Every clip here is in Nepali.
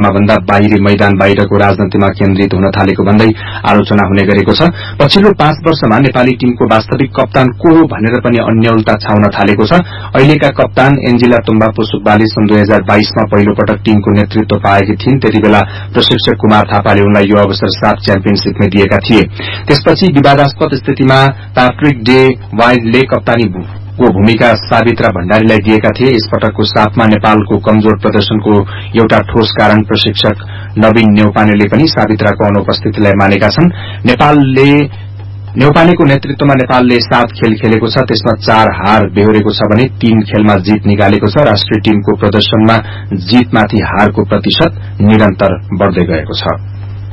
भन्दा बाहिरी मैदान बाहिरको राजनीतिमा केन्द्रित हुन थालेको भन्दै आलोचना हुने गरेको छ। पछिल्लो 5 वर्षमा नेपाली टीमको वास्तविक कप्तान को हो भनेर पनि अन्यलता छाउन थालेको छ। अहिलेका कप्तान एन्जिला तुम्बापु सुब्बाले सन् 2022 मा पहिलो पटक टीमको नेतृत्व पाएकी थिइन्। त्यतिबेला प्रशिक्षक कुमार थापाले उनलाई यो अवसर साफ च्याम्पियनशीपमा दिएका थिए। त्यसपछि विवादास्पद स्थितिमा प्याट्रिक डे वाइल्डले कप्तानी को भूमिका सावित्रा भण्डारीलाई दिएका थिए। यसपटकको साफमा नेपालको कमजोर प्रदर्शनको एउटा ठोस कारण प्रशिक्षक नवीन न्यौपानेले पनि सावित्राको अनुपस्थितिलाई मानेका छन्। न्यौपानेको नेतृत्वमा नेपालले 7 खेल खेलेको छ, त्यसमा 4 हार बेहोरेको छ भने 3 खेलमा जीत निकालेको छ। राष्ट्रिय टीमको प्रदर्शनमा जीतमाथि हारको प्रतिशत निरन्तर बढ्दै गएको छ।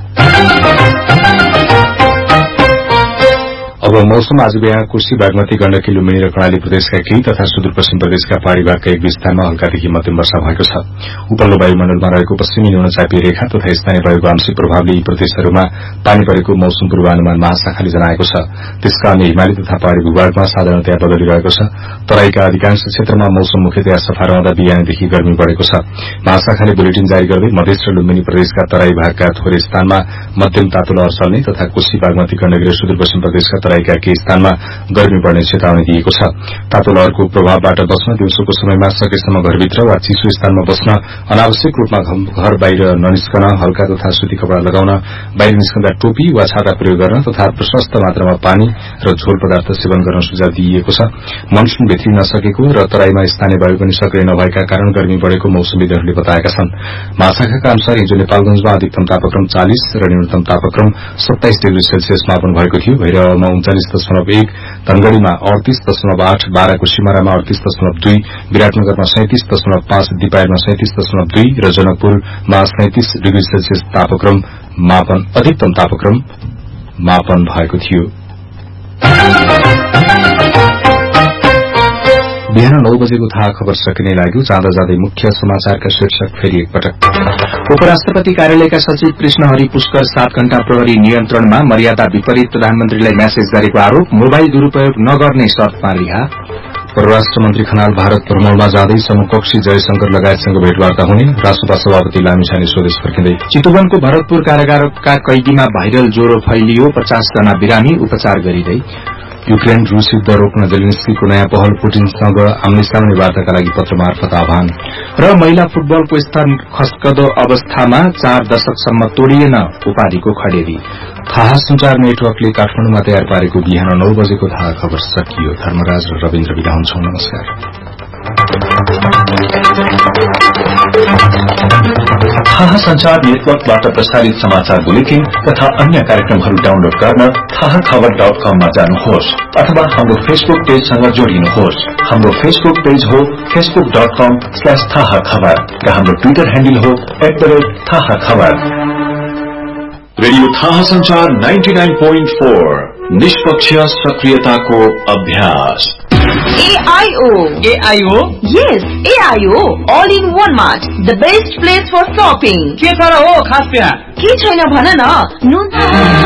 अब मौसम। आज बिहान कोशी, बागमती, गण्डकी, लुम्बिनी र कर्णाली प्रदेशका केही तथा सुदूरपश्चिम प्रदेशका पहाड़ी भागका एक स्थानमा हल्कादेखि मध्यम वर्षा भएको छ। उपल्लो वायुमण्डलमा रहेको पश्चिमी न्यूनचापीय रेखा तथा स्थानीय वायुको आंशिक प्रभावले यी प्रदेशहरूमा पानी परेको मौसम पूर्वानुमान महाशाखाले जनाएको छ। त्यसका अन्य हिमाली तथा पहाड़ी भूभागमा साधारणतया बदलिरहेको छ। तराईका अधिकांश क्षेत्रमा मौसम मुख्यतया सफा रहँदा बिहानदेखि गर्मी बढ़ेको छ। महाशाखाले बुलेटिन जारी गर्दै मधेस र लुम्बिनी प्रदेशका तराई भागका थोरै स्थानमा मध्यम तातो लहर चल्ने तथा कोशी, बागमती, गण्डकी र सुदूरपश्चिम प्रदेशका तराईका केही स्थानमा गर्मी बढ़ने चेतावनी दिएको छ। तातो लहरको प्रभावबाट बस्न दिउँसोको समयमा सकेसम्म घरभित्र वा चिसो स्थानमा बस्न, अनावश्यक रूपमा घर बाहिर ननिस्कन, हल्का तथा सूती कपड़ा लगाउन, बाहिर निस्कँदा टोपी वा छाता प्रयोग गर्न तथा प्रशस्त मात्रामा पानी र झोल पदार्थ सेवन गर्न सुझाव दिइएको छ। मनसून भित्रिन नसकेको र तराईमा स्थानीय वायु पनि सक्रिय नभएका कारण गर्मी बढ़ेको मौसमविदहरूले बताएका छन्। महाशाखाका अनुसार हिजो नेपालगंजमा अधिकतम तापक्रम 40 र न्यूनतम तापक्रम 27 डिग्री सेल्सियस मापन भएको थियो। भैरवमा 39.1, धनगढ़ीमा 38.8, बाराको सिमरामा 38.2, विराटनगरमा 37.5, दिपायलमा 37.2 र जनकपुरमा 37 डिग्री सेल्सियस अधिकतम तापक्रम मापन भएको थियो। बिहान 9 बजेको थाहा खबर सकिने लाग्यो। जाँदा जाँदै मुख्य समाचारका शीर्षक फेरि एकपटक। उपराष्ट्रपति कार्यालयका सचिव कृष्णहरि पुष्कर 7 घण्टा प्रहरी नियन्त्रणमा, मर्यादा विपरीत प्रधानमन्त्रीलाई म्यासेज गरेको आरोप, मोबाइल दुरूपयोग नगर्ने शर्तमा रिहा। परराष्ट्र मन्त्री खनाल भारत भ्रमणमा जाँदै समकक्षी जयशंकर लगायतसँग भेटवार्ता हुने। रासपा सभापति लामिछाने स्वदेश फर्किँदै। चितवनको भरतपुर कारागारका कैदीमा भाइरल ज्वरो फैलियो, 50 जना बिरामी उपचार गरिँदै। युक्रेन रूस युद्ध रोक्न जेलेन्स्कीको नयाँ पहल, पुटिनसँग आमने-सामने वार्ताका लागि पत्र मार्फत आह्वान। र महिला फुटबलको स्तर खस्कदो अवस्थामा 4 दशकसम्म तोडिएन उपाधिको खडेरी। थाहा संचार नेटवर्कले काठमाडौँमा तयार पारेको बिहान 9 बजेको थाहा खबर सकियो। धर्मराज र रविन्द्र बिदा हुन्छौं। नमस्कार। थाहा संचार नेटवर्कबाट प्रसारित समाचार बुलेटिन तथा अन्य कार्यक्रमहरू डाउनलोड गर्न थाहाखबर.com मा जानुहोस् अथवा हाम्रो फेसबुक पेजसँग जोडिनुहोस्। हाम्रो फेसबुक पेज हो facebook.com/थाहाखबर र हाम्रो ट्विटर ह्यान्डल हो @थाहाखबर। रेडियो थाहा संचार 99.4 निष्पक्ष सक्रियताको अभ्यास। AIO. Yes, AIO. All in one mart. The best place for shopping. के छ र हो खास त्यहाँ? के छैन भन न?